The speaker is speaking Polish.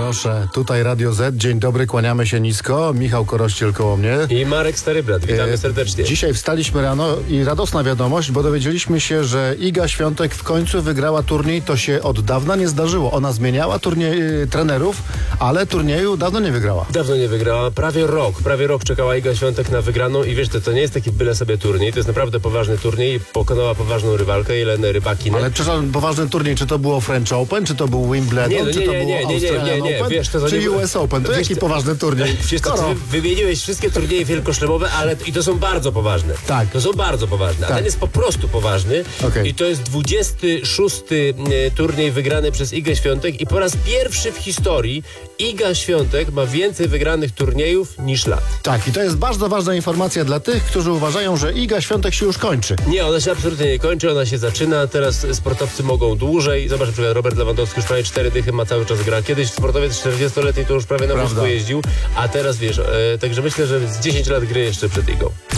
Proszę, tutaj Radio Z. Dzień dobry, kłaniamy się nisko. Michał Korościel koło mnie. I Marek Starybrat, witamy serdecznie. Dzisiaj wstaliśmy rano i radosna wiadomość, bo dowiedzieliśmy się, że Iga Świątek w końcu wygrała turniej. To się od dawna nie zdarzyło. Ona zmieniała trenerów, ale turnieju dawno nie wygrała. Dawno nie wygrała, prawie rok czekała Iga Świątek na wygraną i wiesz, to nie jest taki byle sobie turniej, to jest naprawdę poważny turniej, pokonała poważną rywalkę, Jelenę Rybakinę. Ale przepraszam, poważny turniej, czy to było French Open, czy to był Wimbledon, czy to było Australian Open, wiesz, to czy nie... US Open, to jaki poważny turniej? Wiesz, to wymieniłeś wszystkie turnieje wielkoszlemowe, i to są bardzo poważne. Tak. To są bardzo poważne, a tak. ten jest po prostu poważny. Okay. I to jest 26. turniej wygrany przez Igę Świątek i po raz pierwszy w historii Iga Świątek ma więcej wygranych turniejów niż lat. Tak, i to jest bardzo ważna informacja dla tych, którzy uważają, że Iga Świątek się już kończy. Nie, ona się absolutnie nie kończy, ona się zaczyna. Teraz sportowcy mogą dłużej. Zobacz, na przykład Robert Lewandowski już prawie 4 dychy ma, cały czas gra. Kiedyś sportowiec 40-letni to już prawie na wózku jeździł, a teraz wiesz, także myślę, że z 10 lat gry jeszcze przed Igą.